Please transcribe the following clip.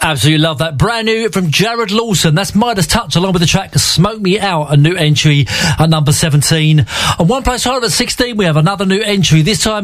Absolutely love that. Brand new from Jared Lawson. That's Midas Touch along with the track Smoke Me Out, a new entry at number 17. And one place higher at 16, we have another new entry. This time